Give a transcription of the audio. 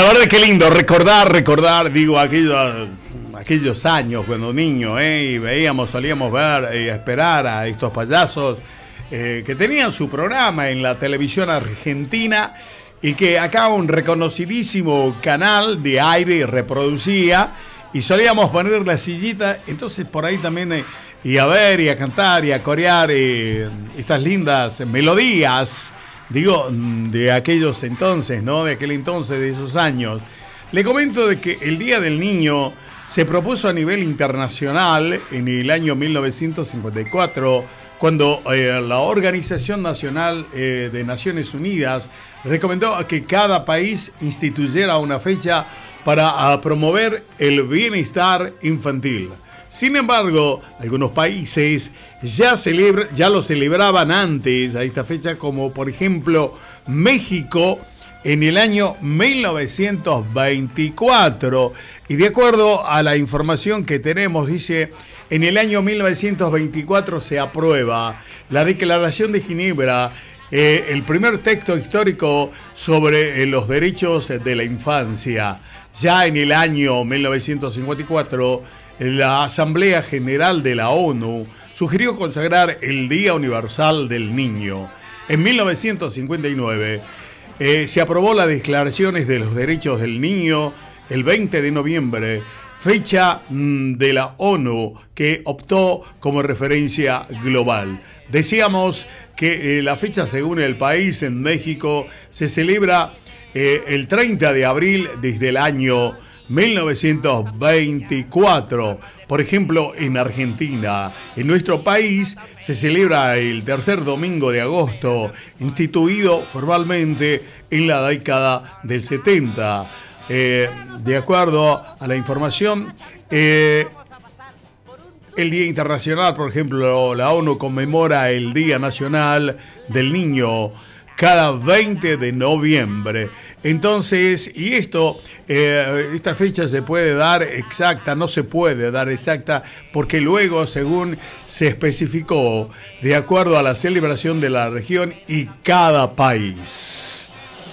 verdad que lindo recordar, digo, aquellos años cuando niño, y solíamos ver y esperar a estos payasos que tenían su programa en la televisión argentina y que acá un reconocidísimo canal de aire reproducía y solíamos poner la sillita, entonces por ahí también y a ver y a cantar y a corear estas lindas melodías, digo, de aquellos entonces, ¿no? De aquel entonces, de esos años. Le comento de que el Día del Niño se propuso a nivel internacional en el año 1954, cuando la Organización Nacional de Naciones Unidas recomendó que cada país instituyera una fecha para promover el bienestar infantil. Sin embargo, algunos países ya lo celebraban antes a esta fecha, como por ejemplo México en el año 1924. Y de acuerdo a la información que tenemos, dice, en el año 1924 se aprueba la Declaración de Ginebra, el primer texto histórico sobre los derechos de la infancia. Ya en el año 1954, la Asamblea General de la ONU sugirió consagrar el Día Universal del Niño. En 1959 se aprobó las Declaraciones de los Derechos del Niño el 20 de noviembre, fecha de la ONU que optó como referencia global. Decíamos que la fecha, según el país, en México se celebra el 30 de abril desde el año 1924. Por ejemplo, en Argentina, en nuestro país, se celebra el tercer domingo de agosto, instituido formalmente en la década del 70. De acuerdo a la información, el Día Internacional, por ejemplo, la ONU conmemora el Día Nacional del Niño cada 20 de noviembre. Entonces, y esta fecha se puede dar exacta, no se puede dar exacta, porque luego, según se especificó, de acuerdo a la celebración de la región y cada país.